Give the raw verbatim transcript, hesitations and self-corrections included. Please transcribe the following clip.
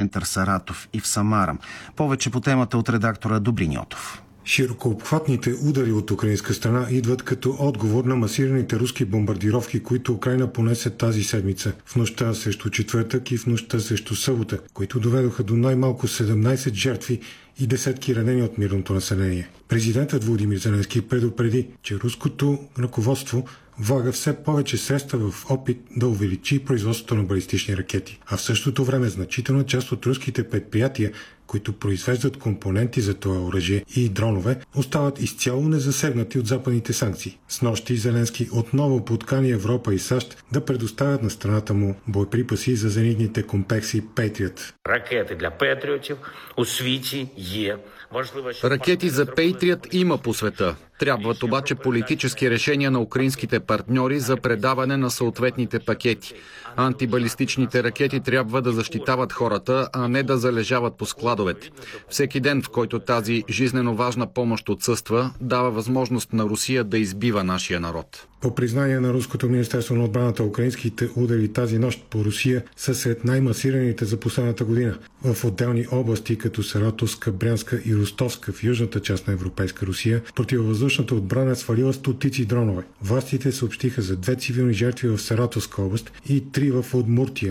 център Саратов и в Самара. Повече по темата от редактора Добрин Йотов. Широкообхватните удари от украинска страна идват като отговор на масираните руски бомбардировки, които Украйна понесе тази седмица, в нощта срещу четвъртък и в нощта срещу събота, които доведоха до най-малко седемнайсет жертви и десетки ранени от мирното население. Президентът Володимир Зеленски предупреди, че руското ръководство влага все повече средства в опит да увеличи производството на балистични ракети, а в същото време значителна част от руските предприятия, които произвеждат компоненти за това оръжие и дронове, остават изцяло незасегнати от западните санкции. Снощи Зеленски отново подкани Европа и САЩ да предоставят на страната му боеприпаси за зенитните комплекси Patriot. Ракети для Петріотів у світі є. Ракети за Patriot има по света. Трябват обаче политически решения на украинските партньори за предаване на съответните пакети. Антибалистичните ракети трябва да защитават хората, а не да залежават по складовете. Всеки ден, в който тази жизнено важна помощ отсъства, дава възможност на Русия да избива нашия народ. По признание на Руското министерство на отбраната, украинските удари тази нощ по Русия са сред най-масираните за последната година. В отделни области, като Саратовска, Брянска и Ростовска в южната част на Европейска Русия, противовъздушната отбрана свалила стотици дронове. Властите съобщиха за две цивилни жертви в Саратовска област и три в Удмуртия.